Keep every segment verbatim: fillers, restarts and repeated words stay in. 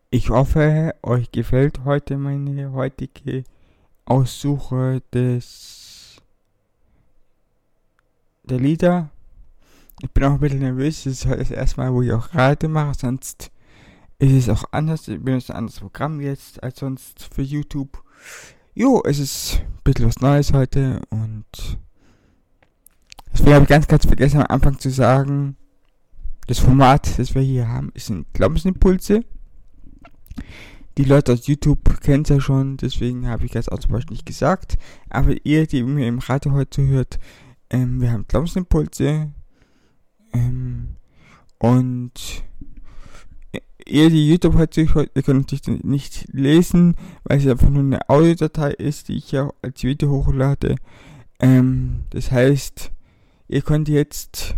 Ich hoffe, euch gefällt heute meine heutige Aussuche des der Lieder. Ich bin auch ein bisschen nervös, das ist heute das erste Mal, wo ich auch Radio mache, sonst ist es auch anders. Ich benutze ein anderes Programm jetzt als sonst für YouTube. Jo, es ist ein bisschen was Neues heute und deswegen habe ich ganz, ganz vergessen am Anfang zu sagen, das Format, das wir hier haben, ist ein Glaubensimpulse. Die Leute aus YouTube kennen es ja schon, deswegen habe ich das auch zum Beispiel nicht gesagt. Aber ihr, die mir im Radio heute hört, ähm, wir haben Glaubensimpulse. Ähm, und ihr, die YouTube heute hört, ihr könnt natürlich nicht lesen, weil es einfach nur eine Audiodatei ist, die ich ja als Video hochlade. Ähm, das heißt, ihr könnt jetzt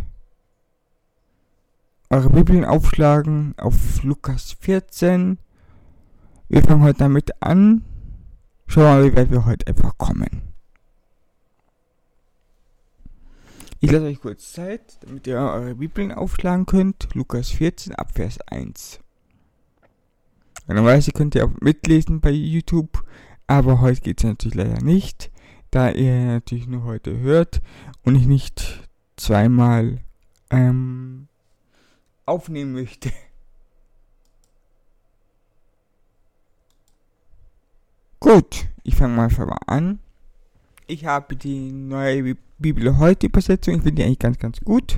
eure Bibeln aufschlagen auf Lukas vierzehn. Wir fangen heute damit an. Schauen wir mal, wie weit wir heute einfach kommen. Ich lasse euch kurz Zeit, damit ihr eure Bibeln aufschlagen könnt. Lukas vierzehn ab Vers eins. Normalerweise könnt ihr auch mitlesen bei YouTube, aber heute geht es natürlich leider nicht, da ihr natürlich nur heute hört und ich nicht zweimal ähm, aufnehmen möchte. Gut, ich fange mal einfach mal an. Ich habe die neue Bibel heute Übersetzung. Ich finde die eigentlich ganz, ganz gut.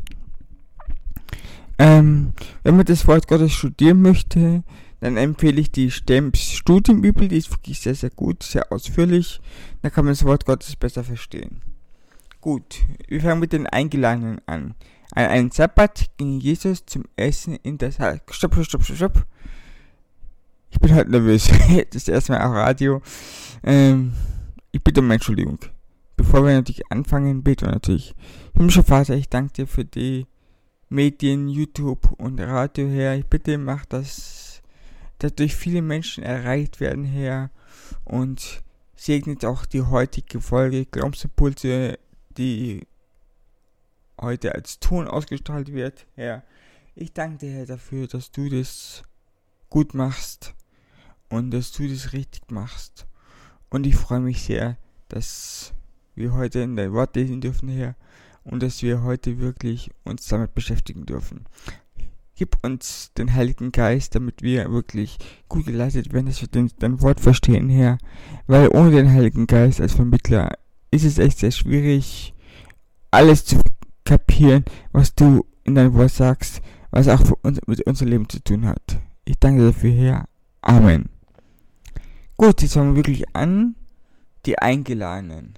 Ähm, wenn man das Wort Gottes studieren möchte, dann empfehle ich die Stemms Studienbibel. Die ist wirklich sehr, sehr gut, sehr ausführlich. Da kann man das Wort Gottes besser verstehen. Gut, wir fangen mit den Eingeladenen an. An einem Sabbat ging Jesus zum Essen in das Haus. Stopp, stopp, stopp, stopp. Ich bin halt nervös. Das ist erstmal auch Radio. Ähm, ich bitte um Entschuldigung. Bevor wir natürlich anfangen, beten wir natürlich. Himmlischer Vater, ich danke dir für die Medien, YouTube und Radio, Herr. Ich bitte, mach das, dass durch viele Menschen erreicht werden, Herr. Und segnet auch die heutige Folge Glaubensimpulse, die heute als Ton ausgestrahlt wird, Herr. Ich danke dir, Herr, dafür, dass du das gut machst und dass du das richtig machst. Und ich freue mich sehr, dass wir heute in dein Wort lesen dürfen, Herr, und dass wir heute wirklich uns damit beschäftigen dürfen. Gib uns den Heiligen Geist, damit wir wirklich gut geleitet werden, dass wir den, dein Wort verstehen, Herr, weil ohne den Heiligen Geist als Vermittler ist es echt sehr schwierig, alles zu kapieren, was du in deinem Wort sagst, was auch für uns, mit unserem Leben zu tun hat. Ich danke dafür, Herr. Amen. Gut, jetzt fangen wir wirklich an. Die Eingeladenen.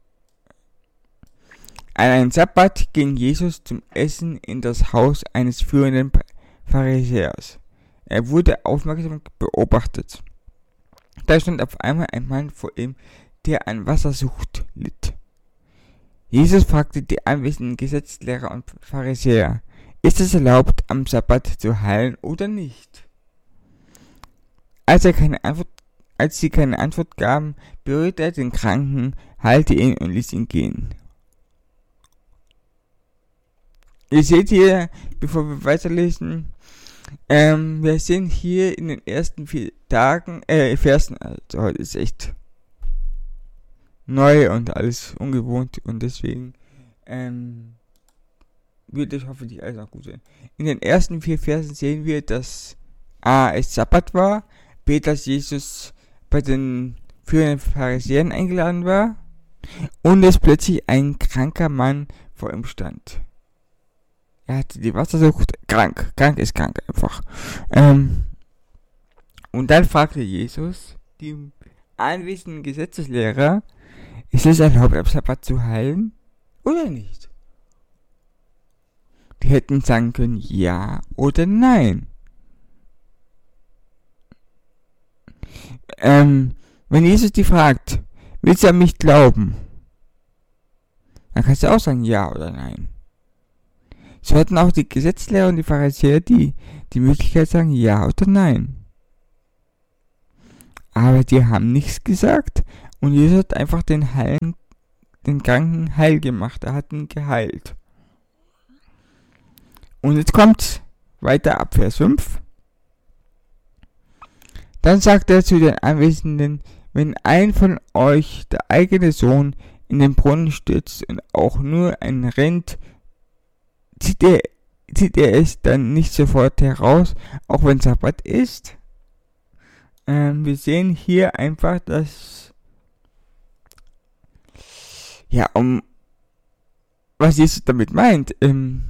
An einem Sabbat ging Jesus zum Essen in das Haus eines führenden Pharisäers. Er wurde aufmerksam beobachtet. Da stand auf einmal ein Mann vor ihm, der an Wassersucht litt. Jesus fragte die anwesenden Gesetzlehrer und Pharisäer: Ist es erlaubt, am Sabbat zu heilen oder nicht? Als er keine Antwort, als sie keine Antwort gaben, berührte er den Kranken, heilte ihn und ließ ihn gehen. Ihr seht hier, bevor wir weiterlesen, ähm, wir sehen hier in den ersten vier Tagen, äh, Versen, also heute ist echt neu und alles ungewohnt und deswegen, ähm, wird es hoffentlich alles noch gut sein. In den ersten vier Versen sehen wir, dass A. es Sabbat war, B. dass Jesus bei den führenden Pharisäern eingeladen war und es plötzlich ein kranker Mann vor ihm stand. Er hatte die Wassersucht, krank, krank ist krank einfach. Ähm, und dann fragte Jesus die anwesenden Gesetzeslehrer: Ist es erlaubt, am Sabbat zu heilen oder nicht? Die hätten sagen können ja oder nein. Ähm, wenn Jesus die fragt, willst du an mich glauben? Dann kannst du auch sagen ja oder nein. So hatten auch die Gesetzlehrer und die Pharisäer die, die Möglichkeit zu sagen ja oder nein. Aber die haben nichts gesagt und Jesus hat einfach den Heilen, den Kranken heil gemacht. Er hat ihn geheilt. Und jetzt kommt weiter ab Vers fünf. Dann sagte er zu den Anwesenden: Wenn ein von euch, der eigene Sohn, in den Brunnen stürzt und auch nur ein Rind, zieht er, zieht er es dann nicht sofort heraus, auch wenn Sabbat ist? Ähm, wir sehen hier einfach, dass, ja, um, was Jesus damit meint, ähm,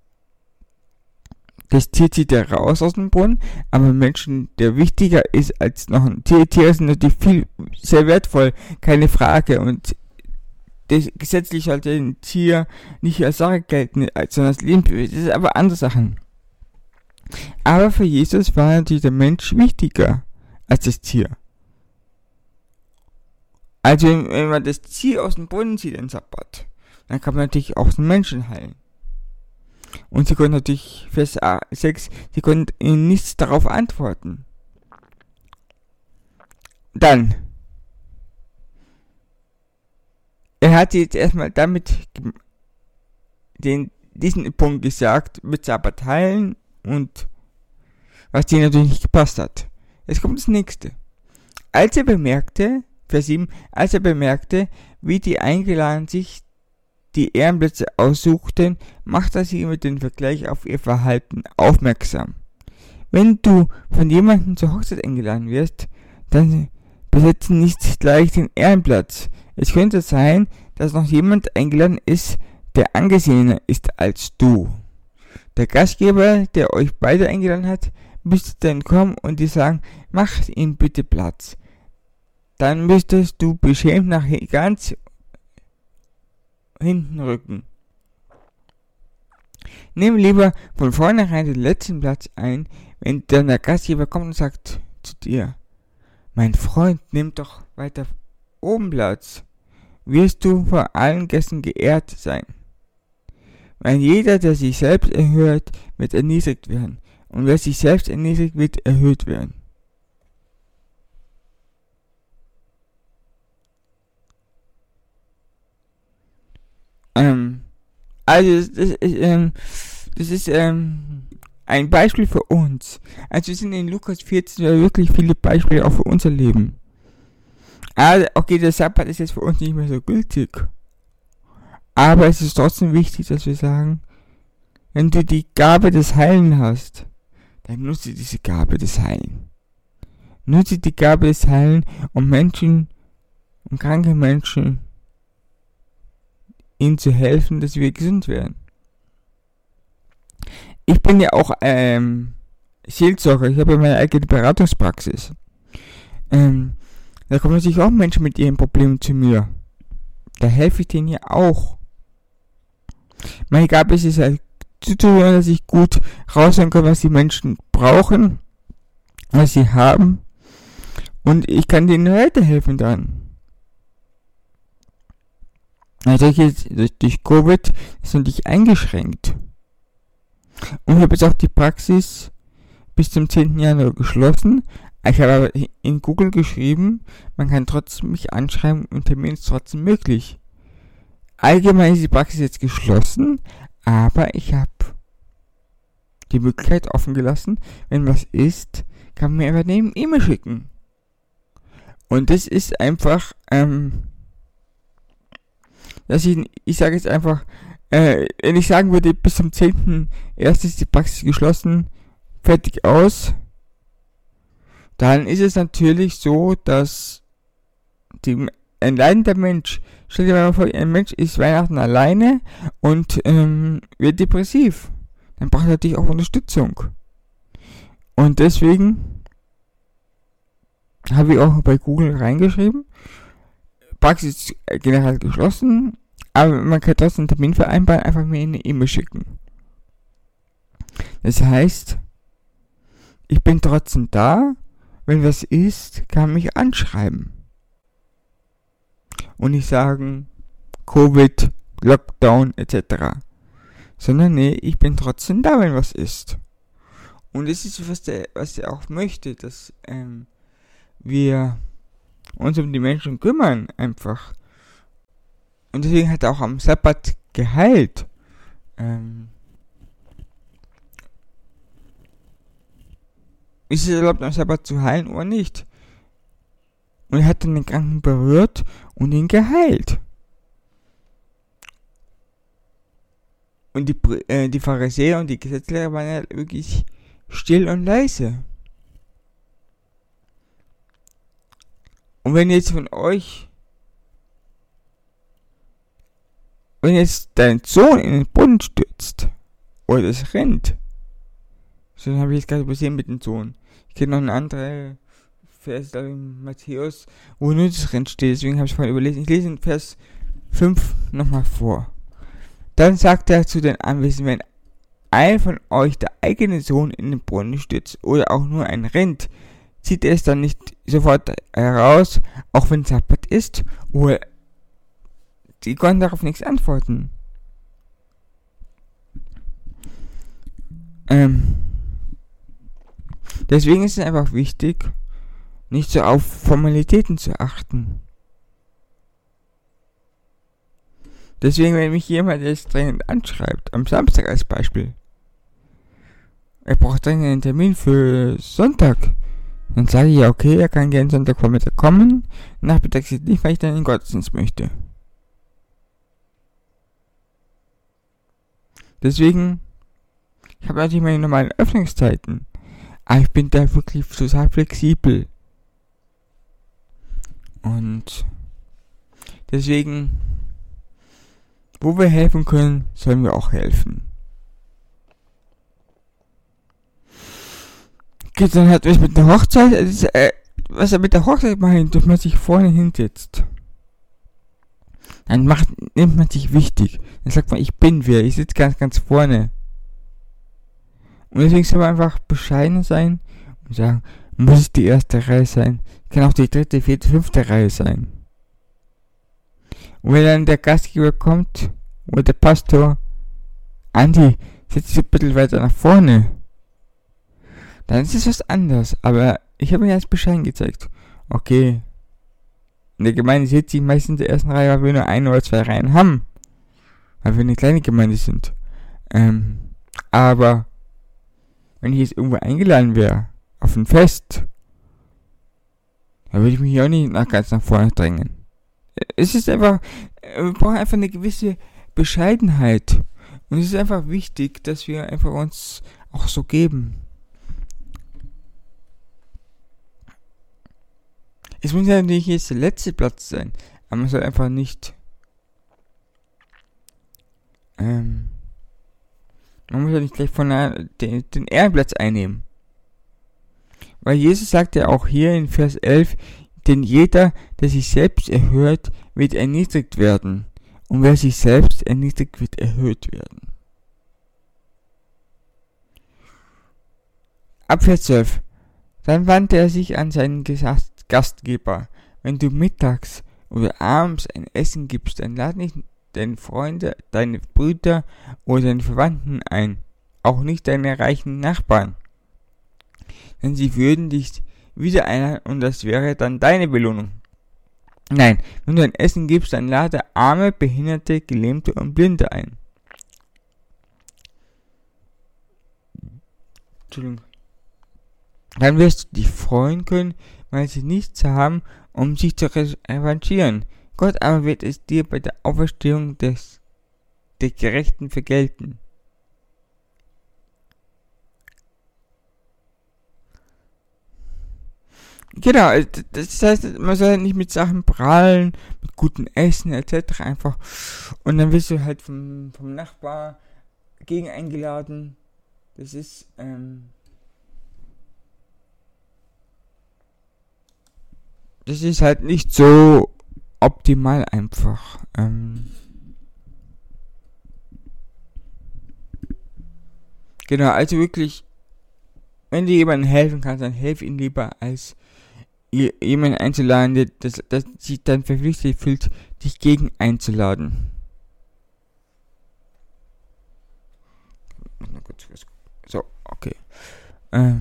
das Tier zieht er raus aus dem Brunnen, aber ein Menschen, der wichtiger ist als noch ein Tier. Tiere sind natürlich viel, sehr wertvoll, keine Frage. Und das, gesetzlich sollte ein Tier nicht als Sache gelten, sondern als Lebensmittel. Das ist aber andere Sachen. Aber für Jesus war natürlich der Mensch wichtiger als das Tier. Also wenn man das Tier aus dem Brunnen zieht, den Sabbat, dann kann man natürlich auch den Menschen heilen. Und sie konnten natürlich, Vers sechs, sie konnten ihnen nichts darauf antworten. Dann, er hat jetzt erstmal damit den, diesen Punkt gesagt, mit Sabbat heilen, und was denen natürlich nicht gepasst hat. Jetzt kommt das nächste. Als er bemerkte, Vers sieben, als er bemerkte, wie die Eingeladenen sich die Ehrenplätze aussuchten, macht er sie mit dem Vergleich auf ihr Verhalten aufmerksam. Wenn du von jemandem zur Hochzeit eingeladen wirst, dann besetze nicht gleich den Ehrenplatz. Es könnte sein, dass noch jemand eingeladen ist, der angesehener ist als du. Der Gastgeber, der euch beide eingeladen hat, müsste dann kommen und dir sagen: Macht ihm bitte Platz. Dann müsstest du beschämt nach ganz hinten rücken. Nimm lieber von vornherein den letzten Platz ein, wenn dann der Gastgeber kommt und sagt zu dir: Mein Freund, nimm doch weiter oben Platz. Wirst du vor allen Gästen geehrt sein. Weil jeder, der sich selbst erhöht, wird erniedrigt werden. Und wer sich selbst erniedrigt, wird erhöht werden. Ähm, also, das, das, ist, ähm, das ist ähm, ein Beispiel für uns. Also, wir sind in Lukas vierzehn wirklich viele Beispiele auch für unser Leben. Also, okay, der Sabbat ist jetzt für uns nicht mehr so gültig. Aber es ist trotzdem wichtig, dass wir sagen, wenn du die Gabe des Heilen hast, dann nutze diese Gabe des Heilen. Nutze die Gabe des Heilen, um Menschen, um kranke Menschen, ihnen zu helfen, dass wir gesund werden. Ich bin ja auch ähm, Seelsorger, ich habe ja meine eigene Beratungspraxis. Ähm, da kommen natürlich auch Menschen mit ihren Problemen zu mir. Da helfe ich denen ja auch. Meine Gabe ist es halt zuzuhören, dass ich gut raushören kann, was die Menschen brauchen, was sie haben, und ich kann denen weiterhelfen dann. Also jetzt durch, durch Covid ist natürlich eingeschränkt. Und ich habe jetzt auch die Praxis bis zum zehnten Januar geschlossen. Ich habe aber in Google geschrieben, man kann trotzdem mich anschreiben und Termin ist trotzdem möglich. Allgemein ist die Praxis jetzt geschlossen, aber ich habe die Möglichkeit offen gelassen, wenn was ist, kann man mir einfach eine E-Mail schicken. Und das ist einfach, ähm, dass ich, ich sage jetzt einfach, äh, wenn ich sagen würde, bis zum zehnten ersten ist die Praxis geschlossen, fertig aus, dann ist es natürlich so, dass die, ein leidender Mensch, stell dir mal vor, ein Mensch ist Weihnachten alleine und ähm, wird depressiv. Dann braucht er natürlich auch Unterstützung. Und deswegen habe ich auch bei Google reingeschrieben, Praxis generell geschlossen, aber man kann trotzdem einen Termin vereinbaren, einfach mir eine E-Mail schicken. Das heißt, ich bin trotzdem da, wenn was ist, kann mich anschreiben. Und nicht sagen, Covid, Lockdown et cetera. Sondern nee, ich bin trotzdem da, wenn was ist. Und das ist, was der, was er auch möchte, dass ähm, wir uns um die Menschen kümmern, einfach. Und deswegen hat er auch am Sabbat geheilt. Ähm, ist es erlaubt, am Sabbat zu heilen oder nicht? Und er hat dann den Kranken berührt und ihn geheilt. Und die, äh, die Pharisäer und die Gesetzlehrer waren ja wirklich still und leise. Und wenn jetzt von euch, wenn jetzt dein Sohn in den Brunnen stürzt, oder das rennt, so dann habe ich jetzt gerade übersehen mit dem Sohn. Ich kenne noch eine andere Vers, da in Matthäus, wo nur das Rennt steht, deswegen habe ich vorhin überlesen. Ich lese in Vers fünf nochmal vor. Dann sagt er zu den Anwesenden, wenn ein von euch der eigene Sohn in den Brunnen stürzt oder auch nur ein Rind, zieht er es dann nicht sofort heraus, auch wenn Sabbat ist? Oder die konnten darauf nichts antworten. Ähm, deswegen ist es einfach wichtig, nicht so auf Formalitäten zu achten. Deswegen, wenn mich jemand jetzt dringend anschreibt, am Samstag als Beispiel, er braucht dringend einen Termin für Sonntag, dann sage ich ja, okay, er kann gerne Sonntagvormittag kommen, nachmittags nicht, weil ich dann in den Gottesdienst möchte. Deswegen, ich habe natürlich meine normalen Öffnungszeiten, aber ich bin da wirklich total flexibel. Und deswegen, wo wir helfen können, sollen wir auch helfen. Okay, dann hat was mit der Hochzeit, also, äh, was er mit der Hochzeit meint, dass man sich vorne hinsetzt. Dann macht, nimmt man sich wichtig. Dann sagt man, ich bin wer, ich sitze ganz, ganz vorne. Und deswegen soll man einfach bescheiden sein und sagen, muss es die erste Reihe sein, kann auch die dritte, vierte, fünfte Reihe sein. Und wenn dann der Gastgeber kommt, oder der Pastor, Andi, setz dich ein bisschen weiter nach vorne, dann ist es was anderes. Aber ich habe mir jetzt Bescheid gezeigt. Okay, in der Gemeinde sitze ich meistens in der ersten Reihe, weil wir nur ein oder zwei Reihen haben. Weil wir eine kleine Gemeinde sind. Ähm, aber wenn ich jetzt irgendwo eingeladen wäre, auf ein Fest, dann würde ich mich auch nicht nach, ganz nach vorne drängen. Es ist einfach, wir brauchen einfach eine gewisse Bescheidenheit. Und es ist einfach wichtig, dass wir einfach uns auch so geben. Es muss ja nicht jetzt der letzte Platz sein, aber man soll einfach nicht, ähm, man muss ja nicht gleich von der, den, den Ehrenplatz einnehmen. Weil Jesus sagt ja auch hier in Vers elf, denn jeder, der sich selbst erhöht, wird erniedrigt werden. Und wer sich selbst erniedrigt, wird erhöht werden. Ab Vers zwölf. Dann wandte er sich an seinen Gastgeber. Wenn du mittags oder abends ein Essen gibst, dann lad nicht deine Freunde, deine Brüder oder deine Verwandten ein. Auch nicht deine reichen Nachbarn. Denn sie würden dich wieder einladen und das wäre dann deine Belohnung. Nein, wenn du ein Essen gibst, dann lade Arme, Behinderte, Gelähmte und Blinde ein. Entschuldigung. Dann wirst du dich freuen können, weil sie nichts haben, um sich zu revanchieren. Gott aber wird es dir bei der Auferstehung des, der Gerechten vergelten. Genau, das heißt, man soll nicht mit Sachen prahlen, mit gutem Essen et cetera einfach. Und dann wirst du halt vom, vom Nachbar gegen eingeladen. Das ist, ähm, das ist halt nicht so optimal einfach. Ähm, genau, also wirklich, wenn dir jemandem helfen kannst, dann helf ihm lieber, als jemanden einzuladen, der das, das sich dann verpflichtet fühlt, dich gegen einzuladen. So, okay. Ähm.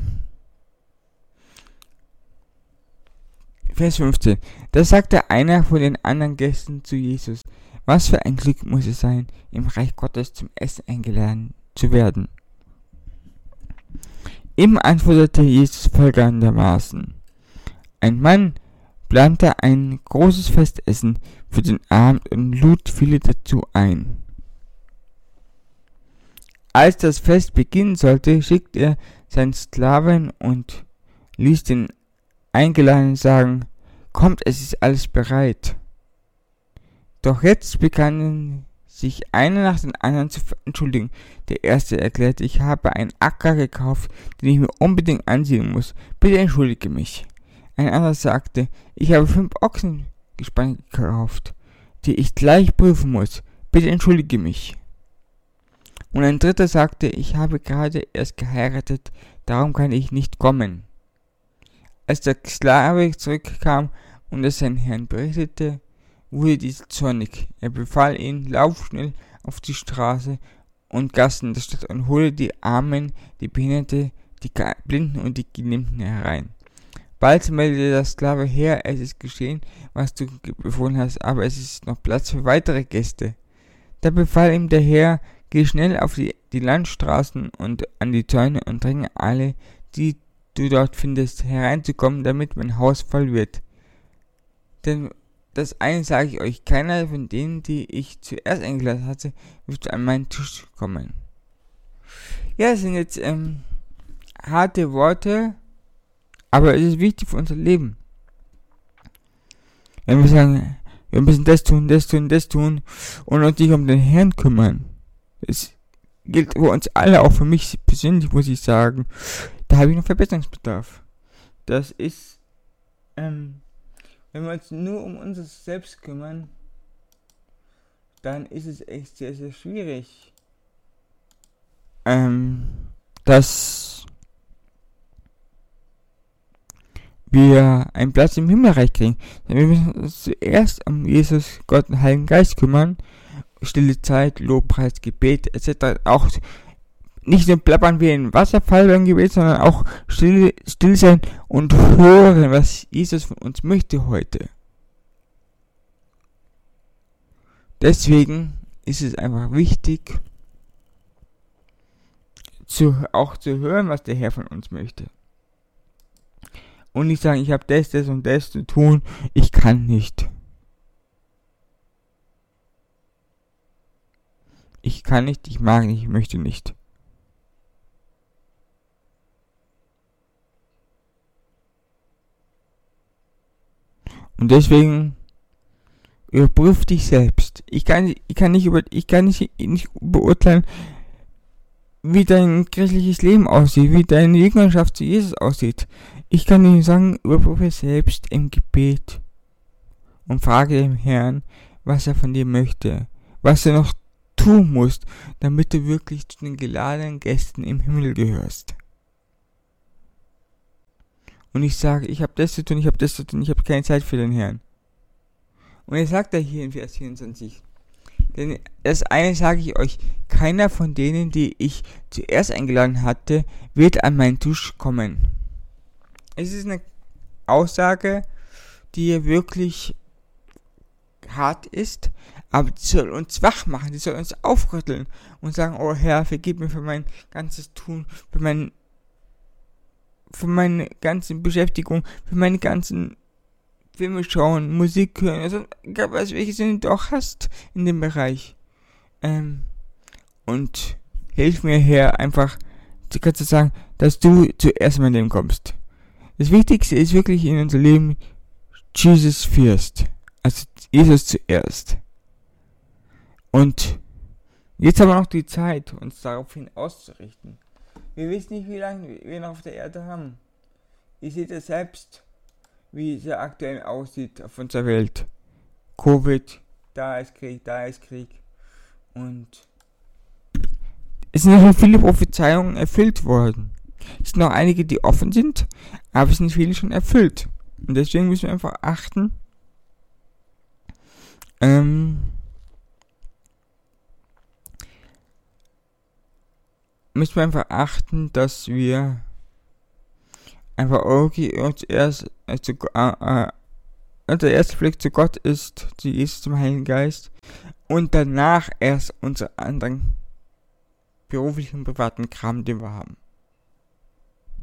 Vers fünfzehn. Da sagte einer von den anderen Gästen zu Jesus, was für ein Glück muss es sein, im Reich Gottes zum Essen eingeladen zu werden. Ihm antwortete Jesus folgendermaßen: Ein Mann plante ein großes Festessen für den Abend und lud viele dazu ein. Als das Fest beginnen sollte, schickte er seinen Sklaven und ließ den Eingeladenen sagen: Kommt, es ist alles bereit. Doch jetzt begannen sich einer nach dem anderen zu entschuldigen. Der erste erklärte: Ich habe einen Acker gekauft, den ich mir unbedingt ansehen muss. Bitte entschuldige mich. Ein anderer sagte: Ich habe fünf Ochsengespanne gekauft, die ich gleich prüfen muss. Bitte entschuldige mich. Und ein dritter sagte: Ich habe gerade erst geheiratet, darum kann ich nicht kommen. Als der Sklave zurückkam und es seinen Herrn berichtete, wurde dieser zornig. Er befahl ihn: Lauf schnell auf die Straße und Gassen der Stadt und hole die Armen, die Behinderte, die Blinden und die Gelähmten herein. Bald meldete der Sklave: Herr, es ist geschehen, was du befohlen hast, aber es ist noch Platz für weitere Gäste. Da befahl ihm der Herr: Geh schnell auf die, die Landstraßen und an die Zäune und dränge alle, die du dort findest, hereinzukommen, damit mein Haus voll wird. Denn das eine sage ich euch: Keiner von denen, die ich zuerst eingeladen hatte, wird an meinen Tisch kommen. Ja, das sind jetzt ähm, harte Worte, aber es ist wichtig für unser Leben. Wenn wir sagen, wir müssen das tun, das tun, das tun und uns nicht um den Herrn kümmern. Das gilt für uns alle, auch für mich persönlich, muss ich sagen. Da habe ich noch Verbesserungsbedarf. Das ist, ähm, wenn wir uns nur um uns selbst kümmern, dann ist es echt sehr, sehr schwierig, ähm, dass wir einen Platz im Himmelreich kriegen. Denn wir müssen uns zuerst um Jesus, Gott und Heiligen Geist kümmern. Stille Zeit, Lobpreis, Gebet et cetera. Auch nicht nur plappern wie ein Wasserfall beim Gebet, sondern auch still, still sein und hören, was Jesus von uns möchte heute. Deswegen ist es einfach wichtig, zu, auch zu hören, was der Herr von uns möchte. Und nicht sagen, ich habe das, das und das zu tun, ich kann nicht. Ich kann nicht, ich mag nicht, ich möchte nicht. Und deswegen überprüf dich selbst. Ich kann, ich kann nicht über, ich kann nicht, nicht beurteilen, wie dein christliches Leben aussieht, wie deine Jüngerschaft zu Jesus aussieht. Ich kann dir sagen, überprüfe selbst im Gebet und frage dem Herrn, was er von dir möchte, was er noch tun musst, damit du wirklich zu den geladenen Gästen im Himmel gehörst. Und ich sage, ich habe das zu tun, ich habe das zu tun, ich habe keine Zeit für den Herrn. Und er sagt da hier in Vers vierundzwanzig, denn das eine sage ich euch: Keiner von denen, die ich zuerst eingeladen hatte, wird an meinen Tisch kommen. Es ist eine Aussage, die hier wirklich hart ist, aber die soll uns wach machen, die soll uns aufrütteln und sagen: Oh Herr, vergib mir für mein ganzes Tun, für mein für meine ganze Beschäftigung, für meine ganzen Filme schauen, Musik hören, also egal was, welche Sinne du auch hast in dem Bereich. Ähm, und hilf mir, Herr, einfach, du kannst du sagen, dass du zuerst in mein Leben kommst. Das Wichtigste ist wirklich in unser Leben Jesus first, also Jesus zuerst. Und jetzt haben wir noch die Zeit, uns daraufhin auszurichten. Wir wissen nicht, wie lange wir noch auf der Erde haben. Ihr seht ja selbst, wie es aktuell aussieht auf unserer Welt. Covid, da ist Krieg, da ist Krieg. Und es sind noch viele Prophezeiungen erfüllt worden. Es sind noch einige, die offen sind, aber es sind viele schon erfüllt. Und deswegen müssen wir einfach achten, ähm, müssen wir einfach achten, dass wir einfach okay, uns erst, äh, zu, äh, äh, der erste Blick zu Gott ist, zu Jesus, zum Heiligen Geist, und danach erst unsere anderen beruflichen, privaten Kram, den wir haben.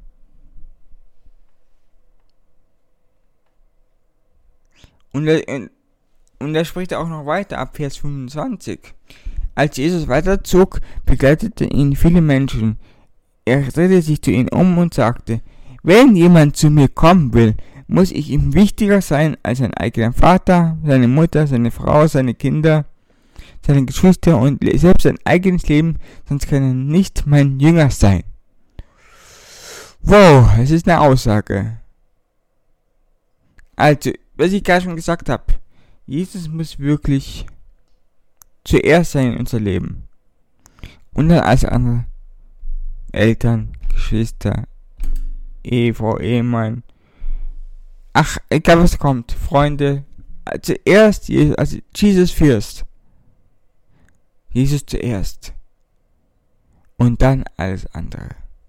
Und er, und er spricht auch noch weiter ab Vers fünfundzwanzig. Als Jesus weiterzog, begleiteten ihn viele Menschen. Er drehte sich zu ihnen um und sagte, wenn jemand zu mir kommen will, muss ich ihm wichtiger sein als sein eigener Vater, seine Mutter, seine Frau, seine Kinder, seine Geschwister und selbst sein eigenes Leben, sonst kann er nicht mein Jünger sein. Wow, es ist eine Aussage. Also, was ich gerade schon gesagt habe, Jesus muss wirklich zuerst sein in unser Leben. Und dann alles andere. Eltern, Geschwister, Ehefrau, Ehemann. Ach, egal was kommt. Freunde. Zuerst, also Jesus first. Jesus zuerst. Und dann alles andere.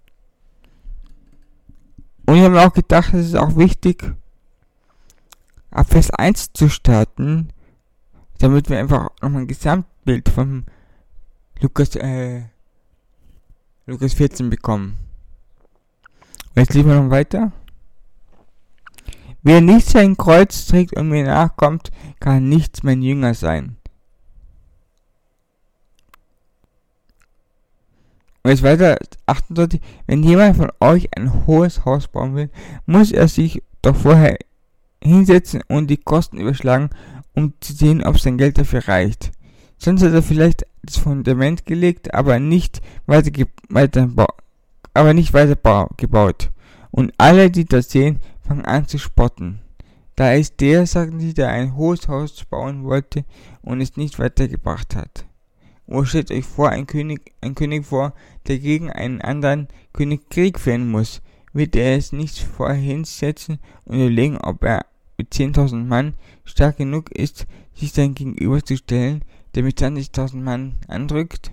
Und ich habe mir auch gedacht, es ist auch wichtig, ab Vers eins zu starten, damit wir einfach nochmal ein Gesamtbild von Lukas, äh, Lukas vierzehn bekommen. Und jetzt lesen wir noch weiter. Wer nicht sein Kreuz trägt und mir nachkommt, kann nicht mein Jünger sein. Und jetzt weiter, achtundzwanzig. Wenn jemand von euch ein hohes Haus bauen will, muss er sich doch vorher hinsetzen und die Kosten überschlagen, um zu sehen, ob sein Geld dafür reicht. Sonst hat er vielleicht das Fundament gelegt, aber nicht weiter, ge- weiter, aber nicht weiter ba- gebaut. Und alle, die das sehen, fangen an zu spotten. Da ist der, sagen sie, der ein hohes Haus bauen wollte und es nicht weitergebracht hat. Oder stellt euch vor, ein König, ein König vor, der gegen einen anderen König Krieg führen muss. Wird er es nicht vorher hinsetzen und überlegen, ob er mit zehntausend Mann stark genug ist, sich sein Gegenüber zu stellen, der mit zwanzigtausend Mann andrückt?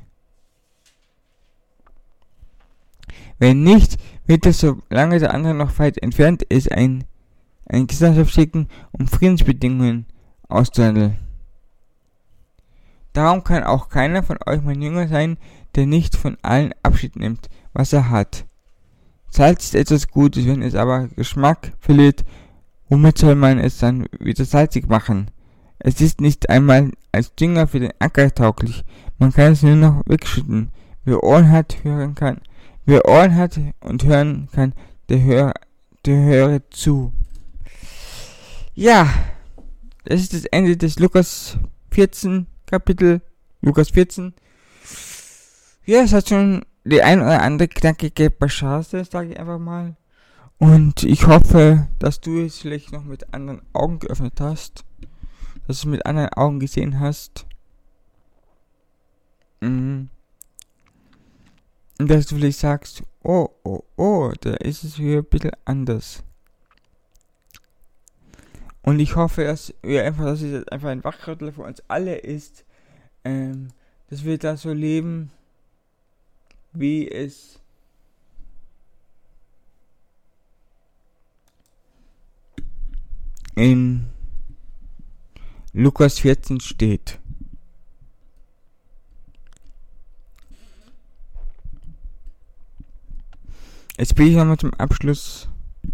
Wenn nicht, wird er, solange der andere noch weit entfernt ist, ein, eine Gesellschaft schicken, um Friedensbedingungen auszuhandeln. Darum kann auch keiner von euch mein Jünger sein, der nicht von allen Abschied nimmt, was er hat. Salz ist etwas Gutes, wenn es aber Geschmack verliert, womit soll man es dann wieder salzig machen? Es ist nicht einmal als Dünger für den Acker tauglich, man kann es nur noch wegschütten. Wer Ohren hat, hören kann. Wer Ohren hat und hören kann, der höre, der höre zu. Ja, das ist das Ende des Lukas vierzehn Kapitel, Lukas vierzehn. Ja, es hat schon die ein oder andere knackige Passage, sage ich einfach mal. Und ich hoffe, dass du es vielleicht noch mit anderen Augen geöffnet hast. Dass du es mit anderen Augen gesehen hast. Mhm. Und dass du vielleicht sagst, oh, oh, oh, da ist es hier ein bisschen anders. Und ich hoffe, dass wir einfach, dass es einfach ein Wachrüttel für uns alle ist, ähm, dass wir da so leben, wie es in Lukas vierzehn steht. Jetzt bin ich nochmal zum Abschluss.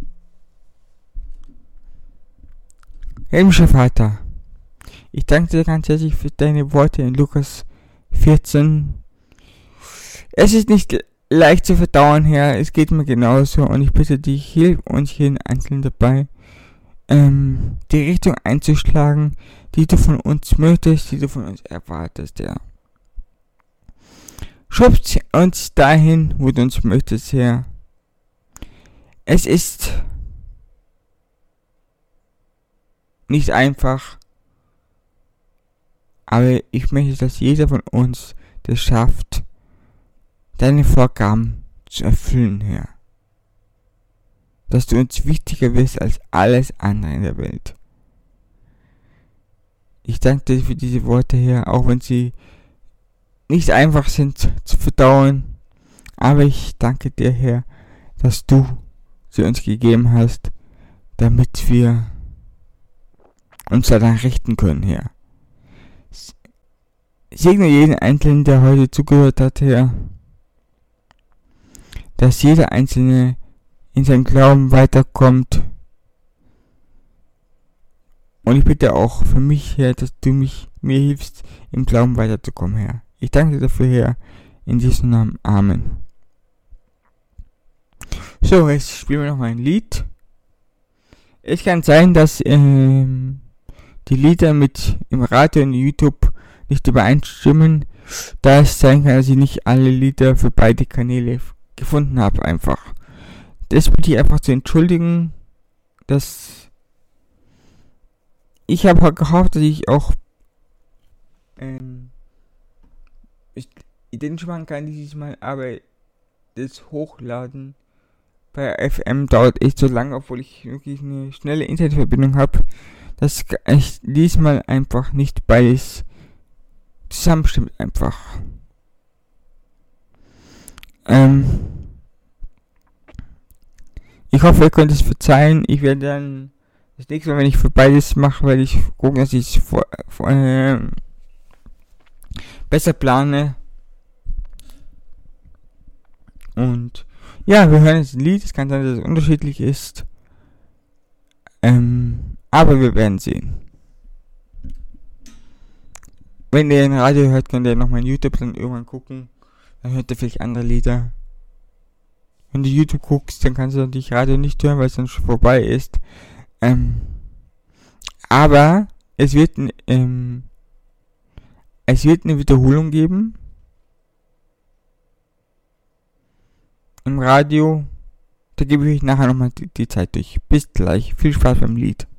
Himmlischer Vater, ich danke dir ganz herzlich für deine Worte in Lukas vierzehn. Es ist nicht leicht zu verdauen, Herr, es geht mir genauso und ich bitte dich, hilf uns jeden Einzelnen dabei, ähm, die Richtung einzuschlagen, die du von uns möchtest, die du von uns erwartest, Herr. Schubst uns dahin, wo du uns möchtest, Herr. Es ist nicht einfach, aber ich möchte, dass jeder von uns das schafft, deine Vorgaben zu erfüllen, Herr. Dass du uns wichtiger bist als alles andere in der Welt. Ich danke dir für diese Worte, Herr, auch wenn sie nicht einfach sind zu verdauen, aber ich danke dir, Herr, dass du sie uns gegeben hast, damit wir uns daran richten können, Herr. Segne jeden Einzelnen, der heute zugehört hat, Herr, dass jeder Einzelne in seinem Glauben weiterkommt Und ich bitte auch für mich, Herr, dass du mich mir hilfst, im Glauben weiterzukommen, Herr. Ich danke dir dafür, Herr. In diesem Namen. Amen. So, jetzt spielen wir noch mal ein Lied. Es kann sein, dass ähm, die Lieder mit im Radio und YouTube nicht übereinstimmen, da es sein kann, dass ich nicht alle Lieder für beide Kanäle gefunden habe, einfach. Das bitte ich einfach zu entschuldigen, dass ich habe gehofft, dass ich auch ähm, identisch machen kann dieses Mal, aber das Hochladen bei F M dauert echt so lange, obwohl ich wirklich eine schnelle Internetverbindung habe, dass ich diesmal einfach nicht beides zusammenstimmt einfach. Ähm, ich hoffe, ihr könnt es verzeihen. Ich werde dann das nächste Mal, wenn ich für beides mache, werde ich gucken, dass ich es vor, vor, äh, besser plane. Und ja, wir hören jetzt ein Lied. Es kann sein, dass es unterschiedlich ist. Ähm, aber wir werden sehen. Wenn ihr ein Radio hört, könnt ihr noch mal in YouTube dann irgendwann gucken. Dann hört ihr vielleicht andere Lieder. Wenn du YouTube guckst, dann kannst du natürlich Radio nicht hören, weil es dann schon vorbei ist. Ähm, aber es wird, ähm, es wird eine Wiederholung geben. Im Radio. Da gebe ich euch nachher nochmal die, die Zeit durch. Bis gleich. Viel Spaß beim Lied.